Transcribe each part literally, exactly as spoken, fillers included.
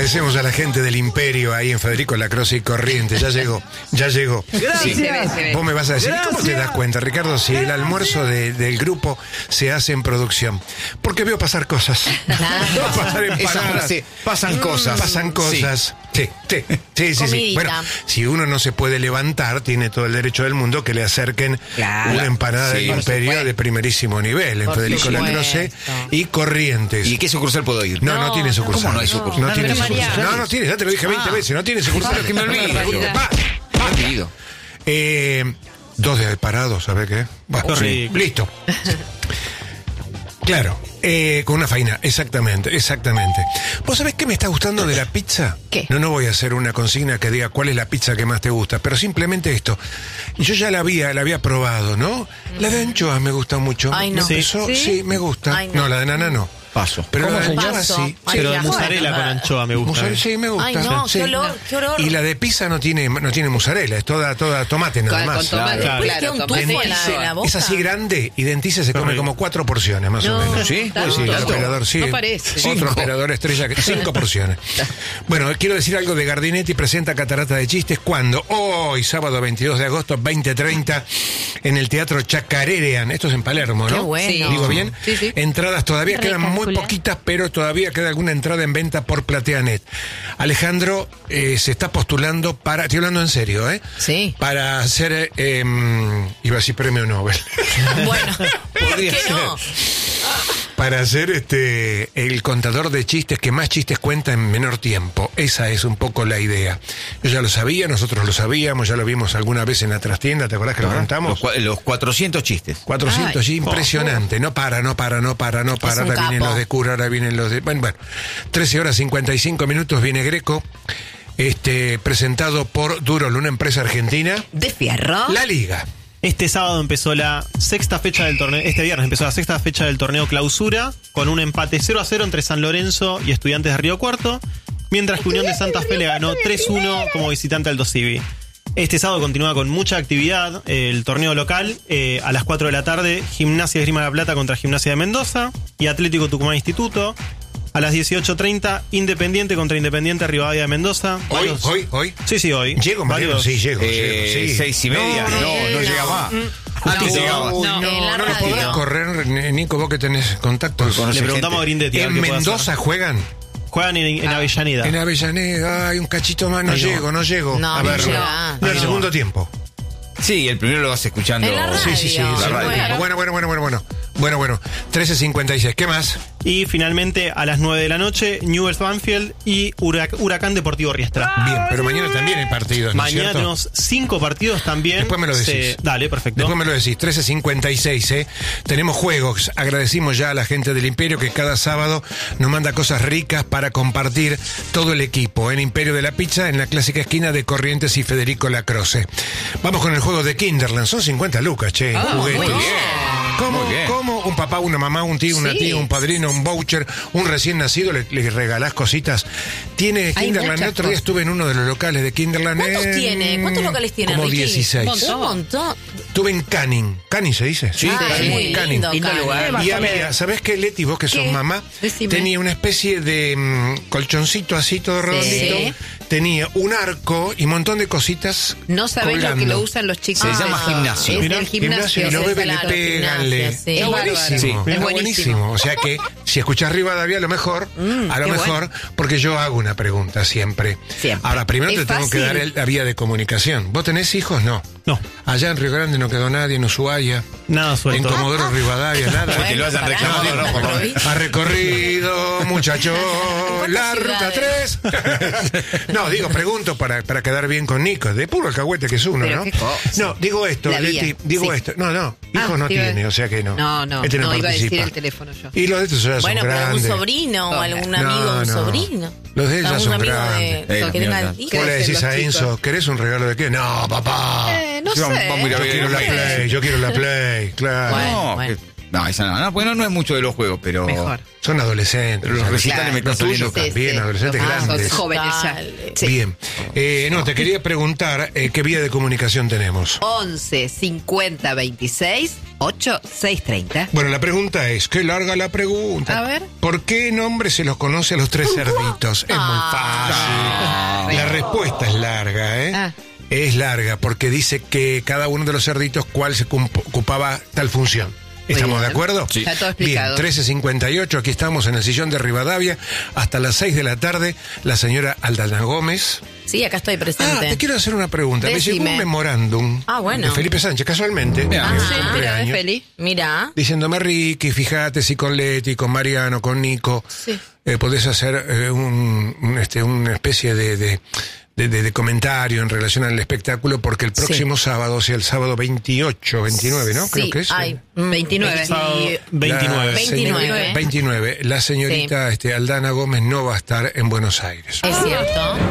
Agradecemos a la gente del Imperio ahí en Federico Lacroze y Corrientes. Ya llegó, ya llegó. Gracias. Sí. Se ve, se ve. Vos me vas a decir, Gracias. ¿cómo te das cuenta, Ricardo, si el almuerzo de, del grupo se hace en producción? Porque veo pasar cosas. Veo pasar empanadas. Sí, pasan cosas. Pasan cosas. Sí, sí, sí, sí, sí. Bueno, si uno no se puede levantar, tiene todo el derecho del mundo que le acerquen Claro. una empanada Sí, del por Imperio supuesto. de primerísimo nivel en Por Federico supuesto. Lacroze y Corrientes. ¿Y qué sucursal puedo ir? No, no, No, tiene no. sucursal. ¿Cómo no hay sucursal? No No, tiene pero María. sucursal. No, no tiene, ya te lo dije veinte Ah. veces, no tiene sucursal. Que me olvido. Va, Me olvido. Eh, dos de parados, ¿sabes qué? Bueno, sí, listo. Claro, eh, con una faina, exactamente, exactamente. ¿Vos sabés qué me está gustando de la pizza? ¿Qué? No, no voy a hacer una consigna que diga cuál es la pizza que más te gusta, pero simplemente esto. Yo ya la había, la había probado, ¿no? La de anchoas me gusta mucho. Ay, no. ¿Sí? Eso, ¿Sí? sí, me gusta. Ay, no. no. la de nana no. Paso. Pero la de ¿Cómo, anchoas señor? sí. Ay, Pero de ya, mozzarella bueno. con anchoa me gusta. Mozzarella, sí, me gusta. Ay, no, sí. qué olor, qué horror. Y la de pizza no tiene, no tiene mozzarella, es toda, toda tomate nada Con, más. con tomate, Claro. Después le queda un tomate. tufo en la, en la boca. Es así grande y Dentice se come Correcto. como cuatro porciones más No, o menos. ¿Sí? tanto. Sí, el ¿Tanto? operador, sí. No parece. Otro Cinco. operador estrella que cinco porciones. Bueno, quiero decir algo de Gardinetti presenta Catarata de Chistes cuando hoy, sábado veintidós de agosto, veinte treinta, en el Teatro Chacarerean. Esto es en Palermo, ¿no? Qué bueno. Sí. ¿Digo bien? Sí, sí. Entradas todavía quedan muy Recalculé. poquitas, pero todavía queda alguna entrada en venta por Plateanet. Alejandro eh, se está postulando para, estoy hablando en serio, ¿eh? Sí. Para hacer, eh, em, iba a decir premio Nobel. Bueno, ¿por qué no? Para ser este el contador de chistes que más chistes cuenta en menor tiempo. Esa es un poco la idea. Yo ya lo sabía, nosotros lo sabíamos, ya lo vimos alguna vez en la trastienda, ¿te acordás que lo Los, contamos? cua- los cuatrocientos chistes. cuatrocientos, Ay. sí, impresionante. No para, no para, no para, no para. un Ahora vienen capo. los de cura, ahora vienen los de... Bueno, bueno. trece horas cincuenta y cinco minutos viene Greco, este presentado por Durol, una empresa argentina. ¿De fierro? La Liga. Este sábado empezó la sexta fecha del torneo, este viernes empezó la sexta fecha del torneo Clausura, con un empate cero a cero entre San Lorenzo y Estudiantes de Río Cuarto, mientras que Unión de Santa Fe le ganó tres uno como visitante al Dosivi. Este sábado continúa con mucha actividad eh, el torneo local, eh, a las cuatro de la tarde, Gimnasia de Esgrima de la Plata contra Gimnasia de Mendoza y Atlético Tucumán Instituto. A las dieciocho treinta, Independiente contra Independiente Rivadavia de Mendoza. Hoy, Varios- hoy, hoy. Sí, sí, hoy. ¿Llego, Mariano? Varios- Sí, llego, Eh, llego, sí. Seis y media. No, no, no. llega más. No, Antes llegaba. Uy, No, no, en la no lo radio. podrás correr, Nico, vos que tenés contactos. Conoce Le preguntamos gente. a Grindetti. a ver En qué puede hacer. Mendoza juegan. Juegan en, en Avellaneda. En Avellaneda, hay un cachito más, no Ay, no. llego, no llego. No, a no verlo. llega. No, el No. segundo tiempo. Sí, el primero lo vas escuchando. En la radio. Sí, sí, sí. el La segundo radio. tiempo. Bueno, bueno, bueno, bueno, bueno. Bueno, bueno. trece cincuenta y seis. ¿Qué más? Y finalmente a las nueve de la noche, Newell's Banfield y Hurac- Huracán Deportivo Riestra. Bien, pero mañana también hay partidos, ¿no es Mañana cierto? tenemos cinco partidos también. Después me lo decís. Se- Dale, perfecto. Después me lo decís, trece cincuenta y seis, ¿eh? Tenemos juegos. Agradecimos ya a la gente del Imperio que cada sábado nos manda cosas ricas para compartir todo el equipo. En Imperio de la Pizza, en la clásica esquina de Corrientes y Federico Lacroze. Vamos con el juego de Kinderland. Son cincuenta lucas, che. Ah, juguetes. muy bien. ¿Cómo, Muy bien. ¿Cómo un papá, una mamá, un tío, una Sí. tía, un padrino, un voucher, un recién nacido, le, le regalás cositas? Tiene Hay Kinderland. El muchas otro día cosas. estuve en uno de los locales de Kinderland. ¿Cuántos en- tiene? ¿Cuántos locales tiene, Como Ricky? dieciséis. Montón. Un montón. Estuve en Canning. ¿Canning se dice? Sí, Ah, Canning. muy Canning. lindo, Lindo Canning. lugar. Y había, ¿sabés qué, Leti? Vos que sos ¿Qué? mamá, Decime. tenía una especie de mm, colchoncito así todo redondito. Sí. Tenía un arco y un montón de cositas. No sabés lo que colgando. lo usan los chicos. Se llama Ah, gimnasio. Es Mirá, el Gimnasio, gimnasio. y los es bebés le claro. péganle. gimnasia, sí. Es Es bárbaro. buenísimo. Sí. Es Es buenísimo. buenísimo. O sea que si escuchás Rivadavia, a lo mejor, Mm, a lo qué mejor, porque yo hago una pregunta siempre. Siempre. Ahora, primero Es te tengo que fácil. dar el- la vía de comunicación. ¿Vos tenés hijos? No. No, Allá en Río Grande no quedó nadie, en Ushuaia, nada en suelto. Comodoro Rivadavia, nada. Bueno, que lo hayan pará, reclamado, no, no, por lo pero- menos. Ha recorrido, muchacho, la ¿Cuántas ruta tres. No, digo, pregunto para, para quedar bien con Nico. De puro alcahuete que es uno, Pero ¿no? qué cosa. No, digo esto, La Leti, vía, digo sí. esto. No, no, hijos Ah, no iba a- tiene, o sea que no. No, no, Este no, iba a decir participa. el teléfono yo. Y los de estos ya Bueno, son pero algún grandes. sobrino o algún amigo No, de un no. sobrino. Los de ella Algún son amigo grandes. de Eh, que tenga mira, hijos. Vos le decís Crecen a los Enzo, chicos. ¿querés un regalo de qué? No, papá. Eh, no Sí, vamos- sé. vamos a ir a Yo ver quiero la el- Play, yo quiero la Play, claro. Bueno, No, bueno. que No, esa no, no, bueno, no es mucho de los juegos, pero... Mejor. Son adolescentes. Pero los ¿sabes? recitales me están Los tuyos saliendo- también, Sí, sí. adolescentes Ah, son grandes. jóvenes ya. Dale. Sí. Bien. Eh, no, te quería preguntar eh, qué vía de comunicación tenemos. once cincuenta veintiséis ocho seis treinta. Bueno, la pregunta es, qué larga la pregunta. A ver. ¿Por qué nombre se los conoce a los tres cerditos? Es muy Ah. fácil. La respuesta es larga, ¿eh? Ah. Es larga porque dice que cada uno de los cerditos cuál se cum- ocupaba tal función. ¿Estamos bien. de acuerdo? Sí. Está todo Bien, explicado. trece cincuenta y ocho, aquí estamos en el sillón de Rivadavia. Hasta las seis de la tarde, la señora Aldana Gómez. Sí, acá estoy Ah, presente. te quiero hacer una pregunta. Me llegó Decime. un memorándum Ah, bueno. de Felipe Sánchez, casualmente. Mira, de ah, su Sí, mira, cumpleaños, es feliz. Mira. diciéndome, Ricky, fíjate si con Leti, con Mariano, con Nico, Sí. eh, podés hacer eh, un, un, este, una especie de, de, de, de- de comentario en relación al espectáculo, porque el próximo sábado, o sea, el sábado veintiocho, veintinueve, ¿no? Sí, Creo que es. ay, eh, mm, veintinueve. Sábado y- veintinueve. la señora- veintinueve. veintinueve. La señorita este, Aldana Gómez no va a estar en Buenos Aires. Es cierto.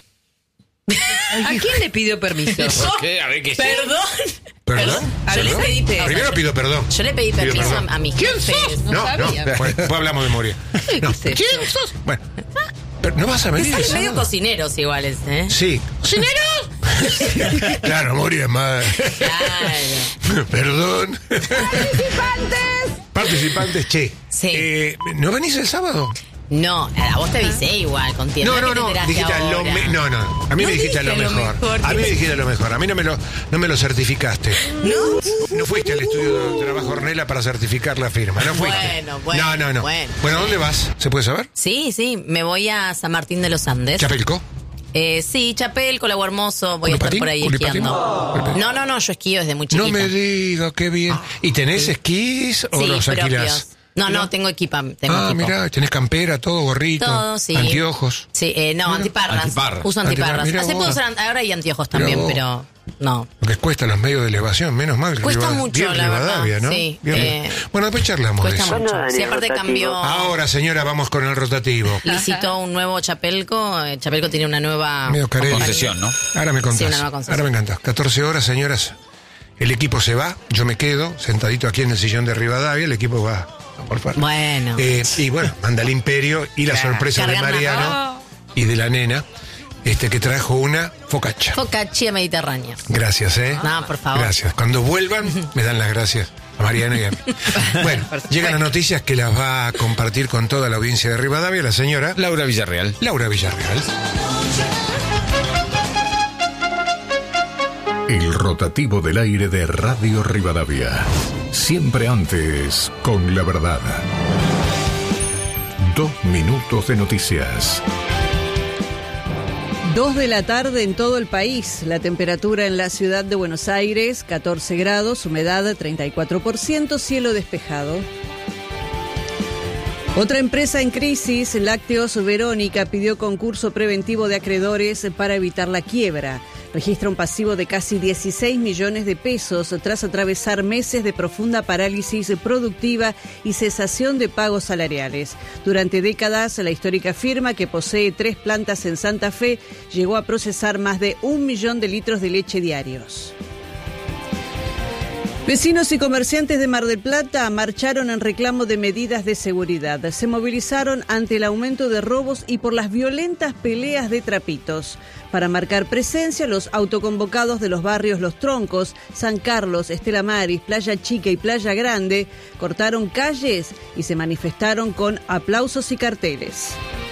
¿A quién le pidió permiso? ¿Por qué? A ver qué sé. Perdón. ¿Perdón? A ver, ¿Perdón? le pedí perdón. Primero pido perdón. Yo le pedí Pido permiso perdón. a, a mis jefes. No No, no, sabía. bueno, después hablamos de memoria. No. ¿Qué sé? ¿Quién sos? Bueno, pero no vas a Me venir. salen el medio sábado? cocineros iguales, ¿eh? Sí. ¿Cocineros? Claro, Moria es más. Claro. Perdón. Participantes. Participantes, che. Sí. Eh, ¿No venís el sábado? No, a vos te avisé igual, con tiempo. No, no, es que no. te enteraste Dijiste a lo ahora. me- No, no. A mí No me dijiste a lo dije lo mejor. mejor, A mí me ¿qué? dijiste a lo mejor. A mí no me lo, no me lo certificaste. ¿No? No fuiste al estudio de trabajo Ornella para certificar la firma. No fuiste. Bueno, bueno, No, no, no. bueno. Bueno, ¿a dónde vas? ¿Se puede saber? Sí, sí, me voy a San Martín de los Andes. ¿Chapelco? Eh, sí, Chapelco, Lago Hermoso, voy a estar ¿Culipatín? por ahí ¿Culipatín? esquiando. ¿Culipatín? No, no, no, yo esquío desde muy chiquita. No me diga, qué bien. ¿Y tenés Sí. esquís o Sí, los alquilás? propios. No, no, tengo equipa, tengo Ah, equipo. mirá, tenés campera, todo, gorrito, Todo, sí. anteojos. Sí, eh, no, Mira. antiparras. Antiparras. Uso antiparras. Antiparras, mira Hace vos. puedo usar, ahora hay anteojos Mira también, vos. pero no. Lo que cuesta los medios de elevación, menos mal. que Cuesta Rivadavia- mucho, bien la Rivadavia, verdad, ¿no? sí, Bien. eh, Bueno, después charlamos de Cuesta eso. mucho. Bueno, Sí, aparte rotativo. cambió. Ahora, señora, vamos con el rotativo. Licitó un nuevo Chapelco. eh, Chapelco tiene una nueva Medio careta. Concesión, ¿no? Ahora me contás. Sí, una nueva concesión. Ahora me encanta. catorce horas, señoras. El equipo se va, yo me quedo sentadito aquí en el sillón de Rivadavia, el equipo va a por fuera. Bueno. Eh, y bueno, manda el imperio y la Claro. sorpresa de Cargar Mariano nada. y de la nena, este que trajo una focaccia. Focaccia mediterránea. Gracias, ¿eh? No, por favor. Gracias. Cuando vuelvan, me dan las gracias a Mariano y a mí. Bueno, llegan las noticias que las va a compartir con toda la audiencia de Rivadavia la señora Laura Villarreal. Laura Villarreal. El rotativo del aire de Radio Rivadavia. Siempre antes, con la verdad. Dos minutos de noticias. Dos de la tarde en todo el país. La temperatura en la ciudad de Buenos Aires, catorce grados, humedad treinta y cuatro por ciento, cielo despejado. Otra empresa en crisis, Lácteos Verónica, pidió concurso preventivo de acreedores para evitar la quiebra. Registra un pasivo de casi dieciséis millones de pesos tras atravesar meses de profunda parálisis productiva y cesación de pagos salariales. Durante décadas, la histórica firma, que posee tres plantas en Santa Fe, llegó a procesar más de un millón de litros de leche diarios. Vecinos y comerciantes de Mar del Plata marcharon en reclamo de medidas de seguridad. Se movilizaron ante el aumento de robos y por las violentas peleas de trapitos. Para marcar presencia, los autoconvocados de los barrios Los Troncos, San Carlos, Estela Maris, Playa Chica y Playa Grande cortaron calles y se manifestaron con aplausos y carteles.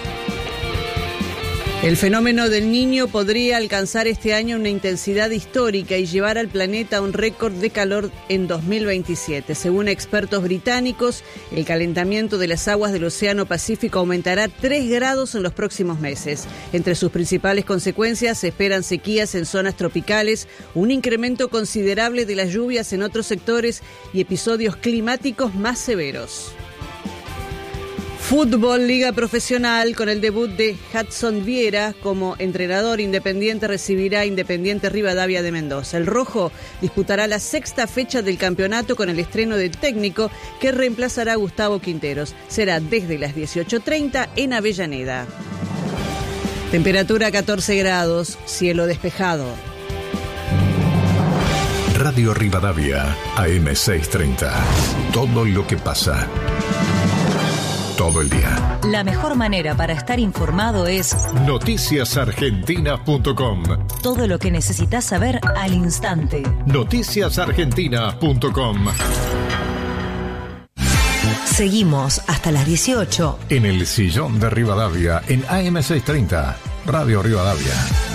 El fenómeno del Niño podría alcanzar este año una intensidad histórica y llevar al planeta a un récord de calor en dos mil veintisiete. Según expertos británicos, el calentamiento de las aguas del Océano Pacífico aumentará tres grados en los próximos meses. Entre sus principales consecuencias se esperan sequías en zonas tropicales, un incremento considerable de las lluvias en otros sectores y episodios climáticos más severos. Fútbol, Liga Profesional, con el debut de Hudson Viera como entrenador. Independiente recibirá Independiente Rivadavia de Mendoza. El Rojo disputará la sexta fecha del campeonato con el estreno del técnico que reemplazará a Gustavo Quinteros. Será desde las dieciocho treinta en Avellaneda. Temperatura catorce grados, cielo despejado. Radio Rivadavia, A M seiscientos treinta. Todo lo que pasa. Todo el día. La mejor manera para estar informado es noticias argentinas punto com. todo lo que necesitas saber al instante. noticias argentinas punto com. Seguimos hasta las dieciocho. En el sillón de Rivadavia, en A M seiscientos treinta, Radio Rivadavia.